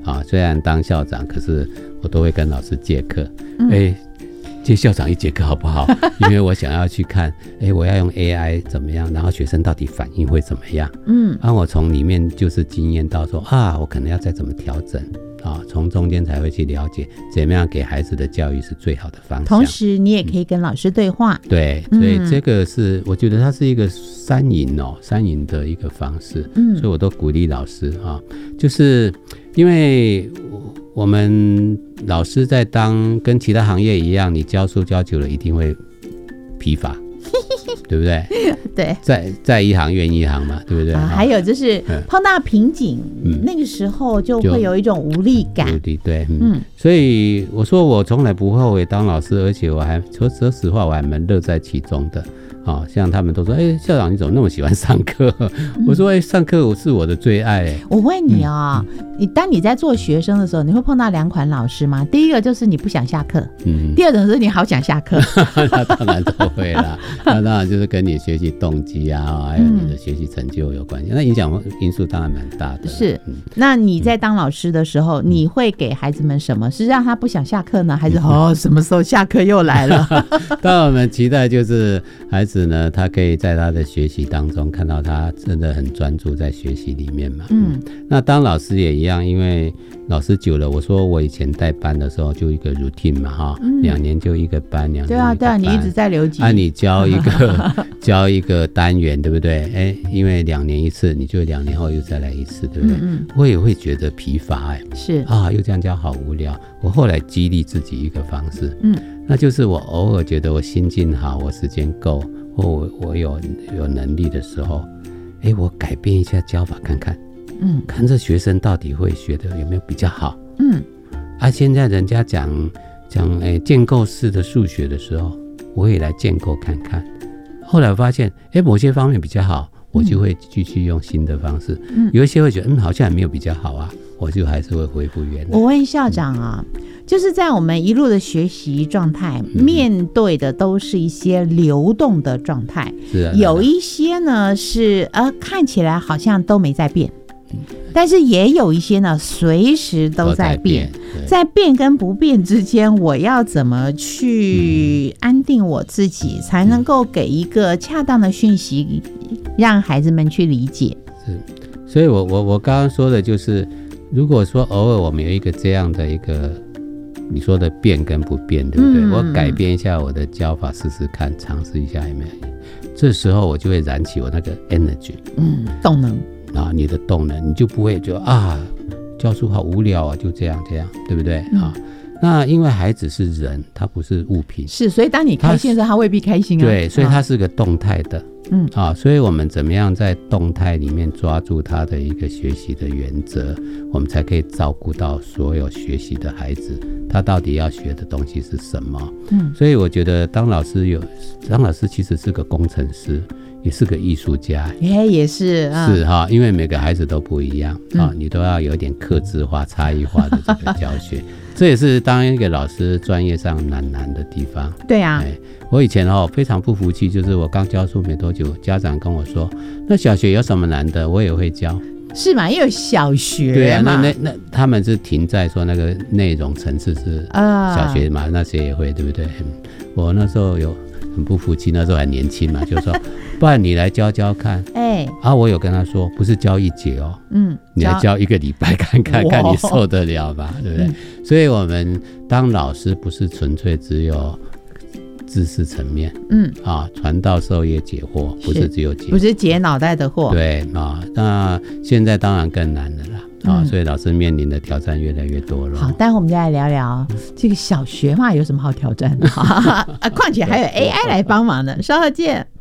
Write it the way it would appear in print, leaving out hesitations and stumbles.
虽然当校长，可是我都会跟老师借课。借校长一节课好不好？因为我想要去看，我要用 AI 怎么样，然后学生到底反应会怎么样？我从里面就是经验到说我可能要再怎么调整。从中间才会去了解怎么样给孩子的教育是最好的方向。 同时你也可以跟老师对话。 对，所以这个是我觉得它是一个三赢的一个方式。所以我都鼓励老师就是因为我们老师在跟其他行业一样，你教书教久了一定会疲乏。对不对？ 对， 在一行怨一行嘛，对不对？ 还有就是碰到瓶颈，那个时候就会有一种无力感。 对，所以我说我从来不后悔当老师，而且我还说实话，我还蛮乐在其中的。像他们都说校长你怎么那么喜欢上课？我说上课是我的最爱。我问你当你在做学生的时候，你会碰到两款老师吗？第一个就是你不想下课，第二种是你好想下课。那当然都会啦，那当然就是跟你学习动机还有你的学习成就有关系，那影响因素当然蛮大的。是，那你在当老师的时候，你会给孩子们什么？是让他不想下课呢，还是什么时候下课又来了？当然我们期待就是孩子呢，他可以在他的学习当中看到他真的很专注在学习里面嘛。那当老师也一样，因为老师久了，我说我以前带班的时候就一个 routine 嘛2年就一个班，2年对啊，你一直在留级。你教一个单元，对不对？因为2年一次，你就2年后又再来一次，对不对？我也会觉得疲乏是又这样教好无聊。我后来激励自己一个方式，那就是我偶尔觉得我心境好，我时间够，或我有能力的时候，我改变一下教法看看，看这学生到底会学的有没有比较好。现在人家讲建构式的数学的时候，我也来建构看看。后来发现，某些方面比较好，我就会继续用新的方式。有一些会觉得，好像也没有比较好啊，我就还是会恢复原来。我问校长就是在我们一路的学习状态，面对的都是一些流动的状态，有一些呢是看起来好像都没在变，但是也有一些呢随时都在变。在变跟不变之间，我要怎么去安定我自己，才能够给一个恰当的讯息，让孩子们去理解。所以我刚刚说的就是，如果说偶尔我们有一个这样的一个你说的变跟不变，对不对？我改变一下我的教法试试看，尝试一下有没有，这时候我就会燃起我那个 energy， 动能你的动能，你就不会就教书好无聊就这样，对不对？那因为孩子是人，他不是物品，是，所以当你开心的时候，他未必开心对，所以他是个动态的。所以我们怎么样在动态里面抓住他的一个学习的原则，我们才可以照顾到所有学习的孩子，他到底要学的东西是什么。所以我觉得当老师其实是个工程师，也是个艺术家，也是因为每个孩子都不一样你都要有一点客制化、差异化的这个教学这也是当一个老师专业上难的地方。对啊，我以前非常不服气，就是我刚教书没多久，家长跟我说，那小学有什么难的？我也会教。是嘛？因为小学嘛，对啊，那他们是停在说那个内容层次是小学嘛，那谁也会，对不对？我那时候有很不服气，那时候还年轻嘛，就说不然你来教教看。我有跟他说，不是教一节你来教1个礼拜看看，看你受得了吧，对不对？所以我们当老师不是纯粹只有知识层面，传道授业解惑，不是只有解，不是解脑袋的惑。对那现在当然更难了啦。所以老师面临的挑战越来越多了。好，待会我们再来聊聊这个小学嘛，有什么好挑战的？况且还有 AI 来帮忙的，稍后见。